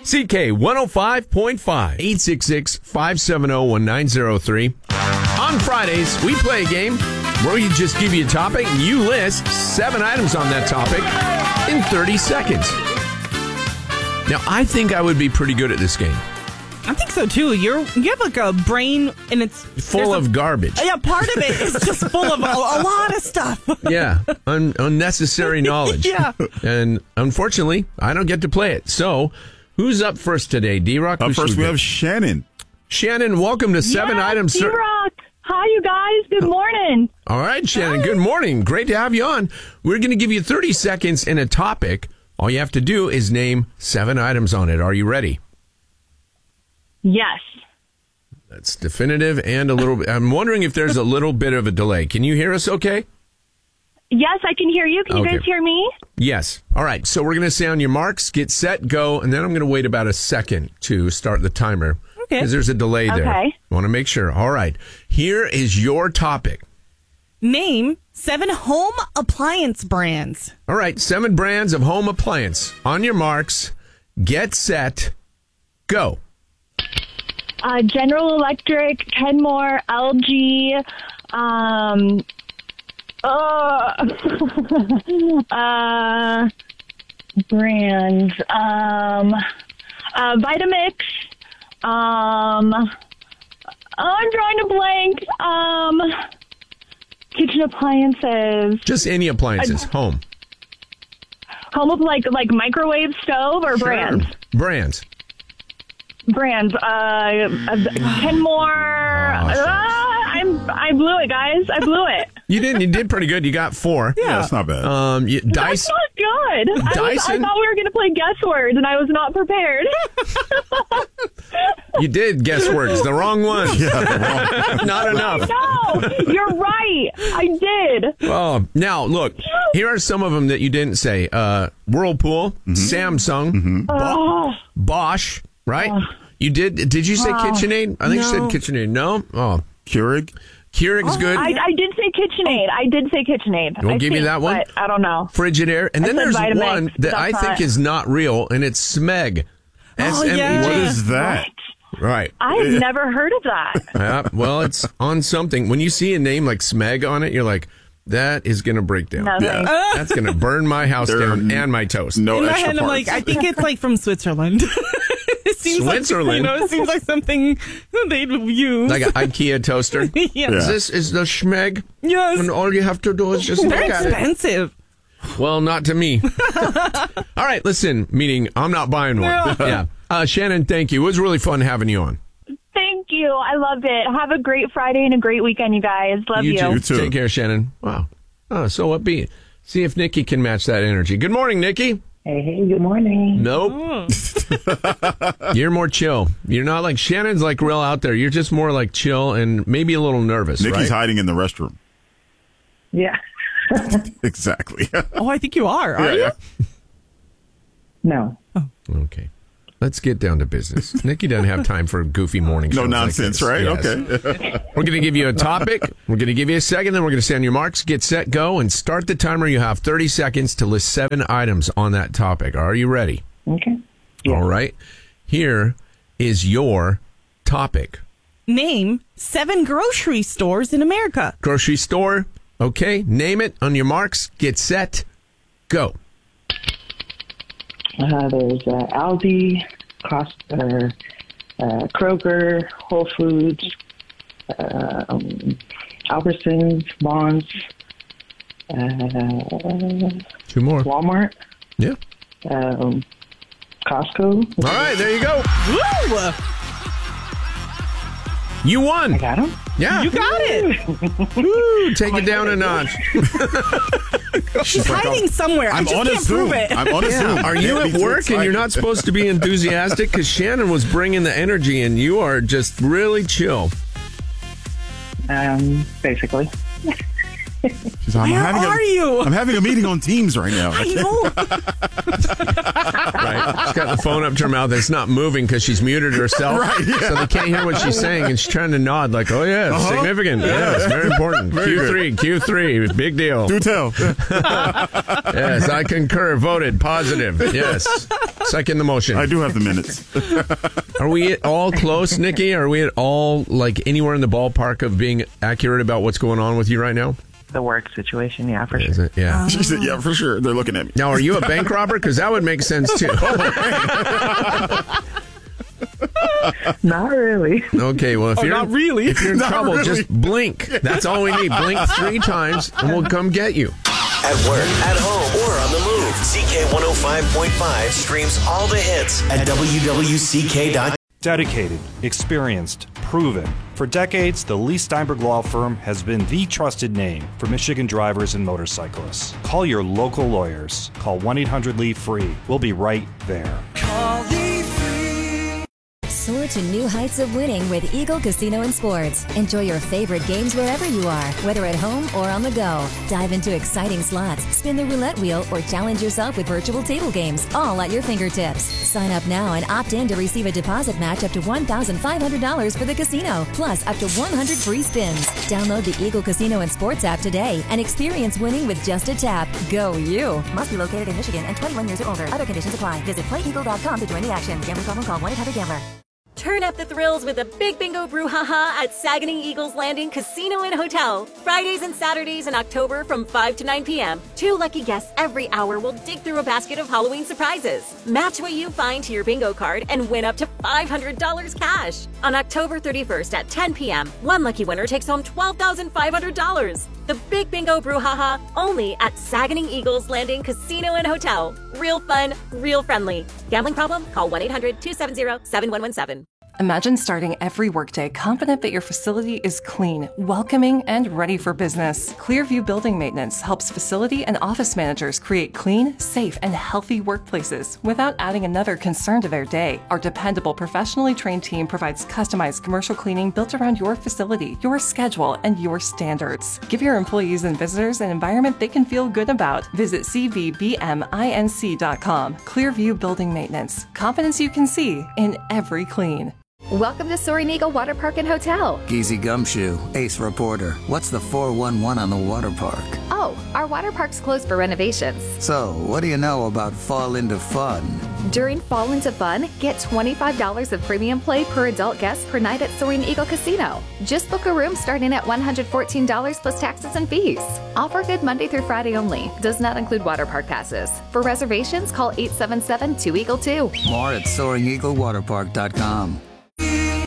CK 105.5, 866-570-1903. On Fridays, we play a game where we just give you a topic and you list 7 items on that topic in 30 seconds. Now, I think I would be pretty good at this game. I think so too. You have like a brain and it's Full of garbage. Yeah, part of it is just full of a lot of stuff. Yeah, unnecessary knowledge. Yeah. And unfortunately, I don't get to play it. So, who's up first today? D-Rock? Up first, we have Shannon. Shannon, welcome to 7 items. D-Rock. Hi, you guys. Good morning. All right, Shannon, good morning. Great to have you on. We're going to give you 30 seconds in a topic. All you have to do is name 7 items on it. Are you ready? Yes. That's definitive and a little bit. I'm wondering if there's a little bit of a delay. Can you hear us okay? Yes, I can hear you. Can you guys hear me? Yes. All right. So we're going to say on your marks, get set, go, and then I'm going to wait about a second to start the timer. Okay. Because there's a delay there. Okay. I want to make sure. All right. Here is your topic. Name 7 home appliance brands. All right. 7 brands of home appliance. On your marks, get set, go. General Electric, Kenmore, LG, brands, Vitamix, I'm drawing a blank, kitchen appliances, Just any appliances. Home. home of like microwave stove or brands? Brands. Brands, Kenmore. I blew it, guys. I blew it. You did pretty good. You got 4. Yeah, that's not bad. Dyson. That's not good. I Dyson? thought we were going to play guess words, and I was not prepared. You did guess words. The wrong one. Not enough. No, you're right. I did. Oh, now look. Here are some of them that you didn't say. Whirlpool, Samsung, Bosch. Right? You did. Did you say KitchenAid? I think you said KitchenAid. No. Oh, Keurig. Keurig's good. I did say KitchenAid. We'll give you that one. But I don't know. Frigidaire. And then there's Vitamix. one that I think is not real, and it's Smeg. S-M-E-G. What is that? Right. I've never heard of that. Well, it's on something. When you see a name like Smeg on it, you're like, that is going to break down. No, thanks. That's going to burn my house down and my toast. No In my extra head, I'm parts. like, I think it's like from Switzerland. It seems Switzerland? Like, it seems like something they'd use. Like an IKEA toaster. Yeah. This is the Schmeg. Yes. And all you have to do is just look They're at it. expensive. Well, not to me. All right, listen, meaning I'm not buying one. Yeah. Shannon, thank you. It was really fun having you on. Thank you. I loved it. Have a great Friday and a great weekend, you guys. Love you. You too. Take care, Shannon. Wow. Oh, so upbeat. See if Nikki can match that energy. Good morning, Nikki. Hey, good morning. Nope. You're more chill. You're not like Shannon's like real out there. You're just more like chill and maybe a little nervous, Nikki's right? hiding in the restroom. Yeah. Exactly. Oh, I think you are. Are you? No. Okay. Let's get down to business. Nikki doesn't have time for goofy morning shows. No nonsense, like right? this. Yes. Okay. We're going to give you a topic. We're going to give you a second. Then we're going to say on your marks, get set, go, and start the timer. You have 30 seconds to list 7 items on that topic. Are you ready? Okay. Yeah. All right. Here is your topic. Name 7 grocery stores in America. Grocery store. Okay. Name it on your marks. Get set, go. There's Aldi, Costa, Kroger, Whole Foods, Albertsons, Vons, 2 more. Walmart, Yeah. Costco. All right. There you go. Woo! You won. I got them. Yeah. You got it. Woo, take it down a notch. She's hiding somewhere. I I'm just on a can't Zoom. prove it. I'm on a Zoom. Are you Can't at be too work and you're excited. not supposed to be enthusiastic? Because Shannon was bringing the energy and you are just really chill. Basically. She's like, Where are you? I'm having a meeting on Teams right now. I know. Right. She's got the phone up to her mouth. It's not moving because she's muted herself. Right, yeah. So they can't hear what she's saying. And she's trying to nod like, oh, yeah, it's significant. Yeah, it's very important. Q3, big deal. Do tell. Yes, I concur. Voted positive. Yes. Second the motion. I do have the minutes. Are we all close, Nikki? Are we at all like anywhere in the ballpark of being accurate about what's going on with you right now? The work situation, yeah, for Is sure. it? Yeah. She said, yeah, for sure. They're looking at me. Now, are you a bank robber? Because that would make sense too. Not really. Okay, well, if you're not really. if you're in Not trouble, really. just blink. That's all we need. Blink 3 times, and we'll come get you. At work, at home, or on the move. CK105.5 streams all the hits at WWCK.com. Dedicated, experienced, proven. For decades, the Lee Steinberg Law Firm has been the trusted name for Michigan drivers and motorcyclists. Call your local lawyers. Call 1-800-LEE-FREE. We'll be right there. Soar to new heights of winning with Eagle Casino and Sports. Enjoy your favorite games wherever you are, whether at home or on the go. Dive into exciting slots, spin the roulette wheel, or challenge yourself with virtual table games, all at your fingertips. Sign up now and opt in to receive a deposit match up to $1,500 for the casino, plus up to 100 free spins. Download the Eagle Casino and Sports app today and experience winning with just a tap. Go you! Must be located in Michigan and 21 years or older. Other conditions apply. Visit playeagle.com to join the action. Gambling problem? Call 1-800-GAMBLER. Turn up the thrills with a Big Bingo Brouhaha at Saganing Eagles Landing Casino and Hotel. Fridays and Saturdays in October from 5 to 9 p.m. 2 lucky guests every hour will dig through a basket of Halloween surprises. Match what you find to your bingo card and win up to $500 cash. On October 31st at 10 p.m., one lucky winner takes home $12,500. The Big Bingo Brouhaha only at Saganing Eagles Landing Casino and Hotel. Real fun, real friendly. Gambling problem? Call 1-800-270-7117. Imagine starting every workday confident that your facility is clean, welcoming, and ready for business. Clearview Building Maintenance helps facility and office managers create clean, safe, and healthy workplaces without adding another concern to their day. Our dependable, professionally trained team provides customized commercial cleaning built around your facility, your schedule, and your standards. Give your employees and visitors an environment they can feel good about. Visit cvbminc.com. Clearview Building Maintenance. Confidence you can see in every clean. Welcome to Soaring Eagle Water Park and Hotel. Geezy Gumshoe, Ace Reporter. What's the 411 on the water park? Oh, our water park's closed for renovations. So, what do you know about Fall Into Fun? During Fall Into Fun, get $25 of premium play per adult guest per night at Soaring Eagle Casino. Just book a room starting at $114 plus taxes and fees. Offer good Monday through Friday only. Does not include water park passes. For reservations, call 877-2EAGLE2. More at SoaringEagleWaterPark.com.